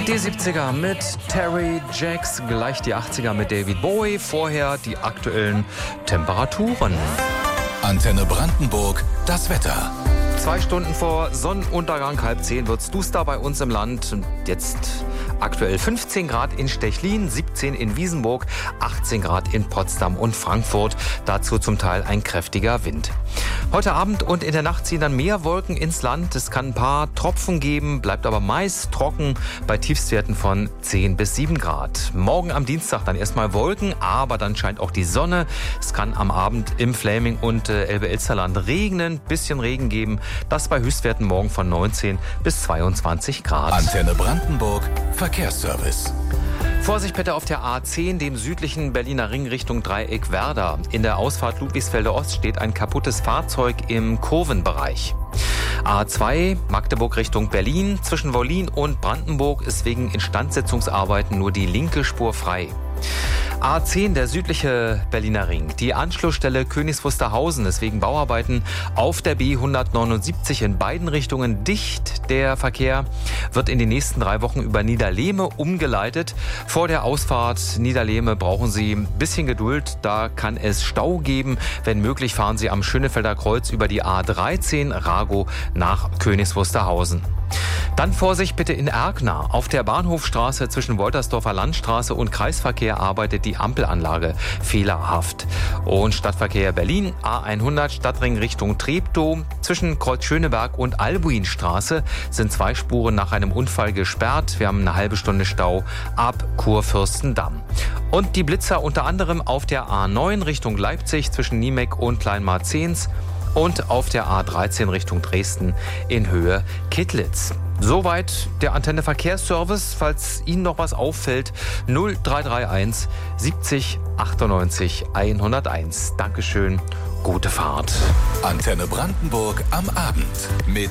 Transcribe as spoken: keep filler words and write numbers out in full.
Die siebziger mit Terry Jacks, gleich die achtziger mit David Bowie, vorher die aktuellen Temperaturen. Antenne Brandenburg, das Wetter. Zwei Stunden vor Sonnenuntergang, halb zehn, wird's duster bei uns im Land. Jetzt aktuell fünfzehn Grad in Stechlin, siebzehn in Wiesenburg, achtzehn Grad in Potsdam und Frankfurt. Dazu zum Teil ein kräftiger Wind. Heute Abend und in der Nacht ziehen dann mehr Wolken ins Land. Es kann ein paar Tropfen geben, bleibt aber meist trocken bei Tiefstwerten von zehn bis sieben Grad. Morgen am Dienstag dann erstmal Wolken, aber dann scheint auch die Sonne. Es kann am Abend im Fläming und äh, Elbe-Elsterland regnen, bisschen Regen geben. Das bei Höchstwerten morgen von neunzehn bis zweiundzwanzig Grad. Antenne Brandenburg, Verkehrsservice. Vorsicht bitte auf der A zehn, dem südlichen Berliner Ring Richtung Dreieck Werder. In der Ausfahrt Ludwigsfelder Ost steht ein kaputtes Fahrzeug im Kurvenbereich. A zwei, Magdeburg Richtung Berlin. Zwischen Wollin und Brandenburg ist wegen Instandsetzungsarbeiten nur die linke Spur frei. A zehn, der südliche Berliner Ring. Die Anschlussstelle Königs Wusterhausen ist wegen Bauarbeiten auf der B hundertneunundsiebzig in beiden Richtungen dicht. Der Verkehr wird in den nächsten drei Wochen über Niederlehme umgeleitet. Vor der Ausfahrt Niederlehme brauchen Sie ein bisschen Geduld. Da kann es Stau geben. Wenn möglich, fahren Sie am Schönefelder Kreuz über die A dreizehn Rago nach Königs Wusterhausen. Dann Vorsicht bitte in Erkner. Auf der Bahnhofstraße zwischen Woltersdorfer Landstraße und Kreisverkehr arbeitet die Ampelanlage fehlerhaft. Und Stadtverkehr Berlin, A hundert, Stadtring Richtung Treptow. Zwischen Kreuz Schöneberg und Albuinstraße sind zwei Spuren nach einem Unfall gesperrt. Wir haben eine halbe Stunde Stau ab Kurfürstendamm. Und die Blitzer unter anderem auf der A neun Richtung Leipzig zwischen Niemek und Kleinmarzens. Und auf der A dreizehn Richtung Dresden in Höhe Kittlitz. Soweit der Antenne Verkehrsservice. Falls Ihnen noch was auffällt, null drei drei eins siebzig achtundneunzig hunderteins. Dankeschön, gute Fahrt. Antenne Brandenburg am Abend mit